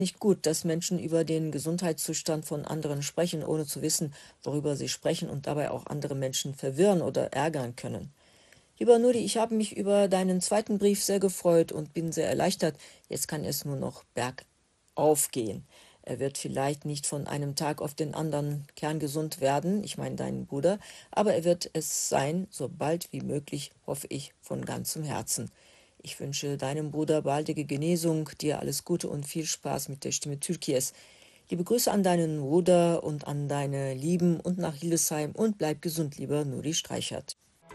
Nicht gut, dass Menschen über den Gesundheitszustand von anderen sprechen, ohne zu wissen, worüber sie sprechen und dabei auch andere Menschen verwirren oder ärgern können. Lieber Nuri, ich habe mich über deinen zweiten Brief sehr gefreut und bin sehr erleichtert. Jetzt kann es nur noch bergauf gehen. Er wird vielleicht nicht von einem Tag auf den anderen kerngesund werden, ich meine deinen Bruder, aber er wird es sein, so bald wie möglich, hoffe ich von ganzem Herzen. Ich wünsche deinem Bruder baldige Genesung, dir alles Gute und viel Spaß mit der Stimme Türkies. Liebe Grüße an deinen Bruder und an deine Lieben und nach Hildesheim und bleib gesund, lieber Nuri Streichert.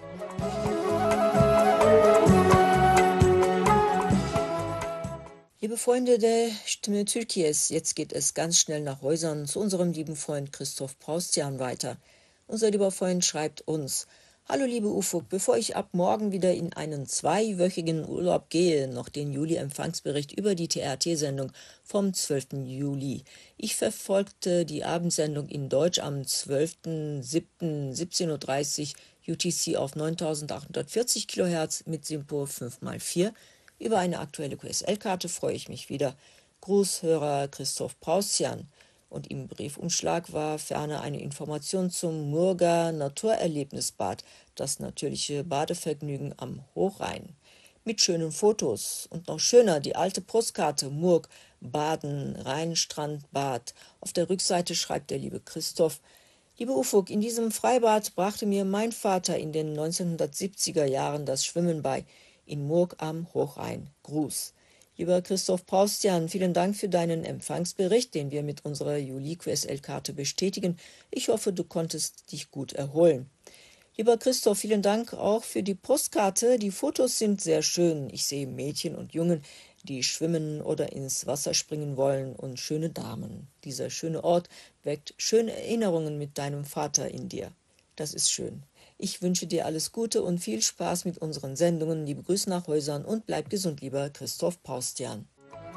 Liebe Freunde der Stimme Türkies, jetzt geht es ganz schnell nach Häusern zu unserem lieben Freund Christoph Paustian weiter. Unser lieber Freund schreibt uns: Hallo liebe Ufuk, bevor ich ab morgen wieder in einen zweiwöchigen Urlaub gehe, noch den Juli-Empfangsbericht über die TRT-Sendung vom 12. Juli. Ich verfolgte die Abendsendung in Deutsch am 12.07.17:30 Uhr UTC auf 9840 kHz mit Simpo 5x4. Über eine aktuelle QSL-Karte freue ich mich wieder. Grußhörer Christoph Paustian. Und im Briefumschlag war ferner eine Information zum Murger Naturerlebnisbad, das natürliche Badevergnügen am Hochrhein. Mit schönen Fotos und noch schöner die alte Postkarte Murg, Baden, Rheinstrandbad. Auf der Rückseite schreibt der liebe Christoph: Liebe Ufuk, in diesem Freibad brachte mir mein Vater in den 1970er Jahren das Schwimmen bei, in Murg am Hochrhein. Gruß. Lieber Christoph Paustian, vielen Dank für deinen Empfangsbericht, den wir mit unserer Juli-QSL-Karte bestätigen. Ich hoffe, du konntest dich gut erholen. Lieber Christoph, vielen Dank auch für die Postkarte. Die Fotos sind sehr schön. Ich sehe Mädchen und Jungen, die schwimmen oder ins Wasser springen wollen, und schöne Damen. Dieser schöne Ort weckt schöne Erinnerungen mit deinem Vater in dir. Das ist schön. Ich wünsche dir alles Gute und viel Spaß mit unseren Sendungen. Liebe Grüße nach Häusern und bleib gesund, lieber Christoph Paustian.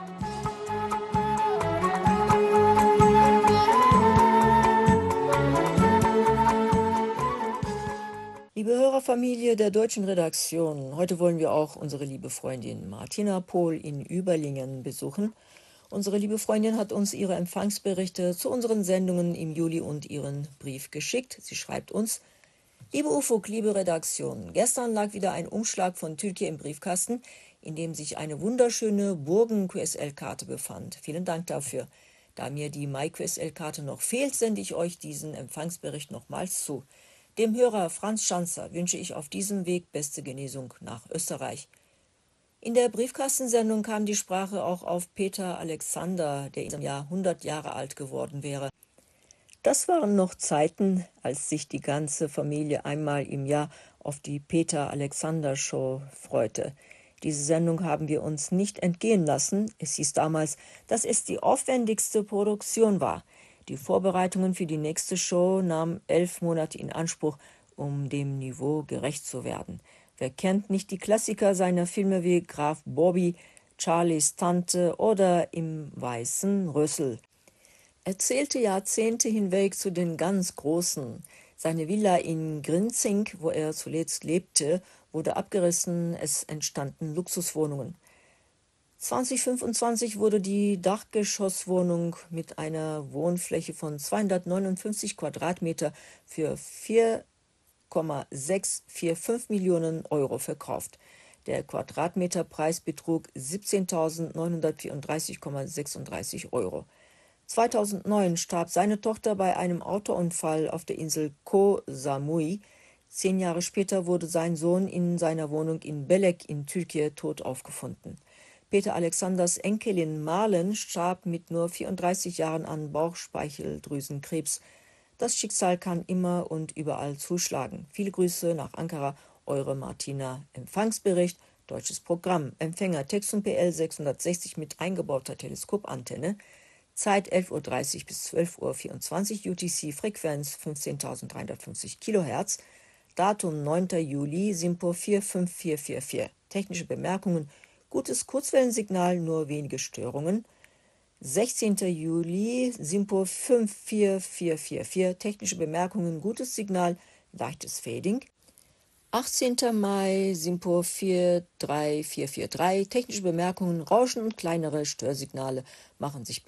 Liebe Hörerfamilie der deutschen Redaktion, heute wollen wir auch unsere liebe Freundin Martina Pohl in Überlingen besuchen. Unsere liebe Freundin hat uns ihre Empfangsberichte zu unseren Sendungen im Juli und ihren Brief geschickt. Sie schreibt uns: Liebe Ufuk, liebe Redaktion, gestern lag wieder ein Umschlag von Türkei im Briefkasten, in dem sich eine wunderschöne Burgen-QSL-Karte befand. Vielen Dank dafür. Da mir die Mai-QSL-Karte noch fehlt, sende ich euch diesen Empfangsbericht nochmals zu. Dem Hörer Franz Schanzer wünsche ich auf diesem Weg beste Genesung nach Österreich. In der Briefkastensendung kam die Sprache auch auf Peter Alexander, der in diesem Jahr 100 Jahre alt geworden wäre. Das waren noch Zeiten, als sich die ganze Familie einmal im Jahr auf die Peter-Alexander-Show freute. Diese Sendung haben wir uns nicht entgehen lassen. Es hieß damals, dass es die aufwendigste Produktion war. Die Vorbereitungen für die nächste Show nahmen 11 Monate in Anspruch, um dem Niveau gerecht zu werden. Wer kennt nicht die Klassiker seiner Filme wie Graf Bobby, Charlies Tante oder Im weißen Rössel? Er zählte Jahrzehnte hinweg zu den ganz Großen. Seine Villa in Grinzing, wo er zuletzt lebte, wurde abgerissen, es entstanden Luxuswohnungen. 2025 wurde die Dachgeschosswohnung mit einer Wohnfläche von 259 Quadratmeter für 4,645 Millionen Euro verkauft. Der Quadratmeterpreis betrug 17.934,36 Euro. 2009 starb seine Tochter bei einem Autounfall auf der Insel Koh Samui. 10 Jahre später wurde sein Sohn in seiner Wohnung in Belek in Türkei tot aufgefunden. Peter Alexanders Enkelin Marlen starb mit nur 34 Jahren an Bauchspeicheldrüsenkrebs. Das Schicksal kann immer und überall zuschlagen. Viele Grüße nach Ankara, eure Martina. Empfangsbericht, deutsches Programm. Empfänger Texum PL 660 mit eingebauter Teleskopantenne. Zeit 11:30 Uhr bis 12:24 Uhr UTC, Frequenz 15.350 kHz. Datum 9. Juli, Simpo 45444. Technische Bemerkungen: gutes Kurzwellensignal, nur wenige Störungen. 16. Juli, Simpo 54444. Technische Bemerkungen: gutes Signal, leichtes Fading. 18. Mai, Simpur 43443. Technische Bemerkungen, Rauschen und kleinere Störsignale machen sich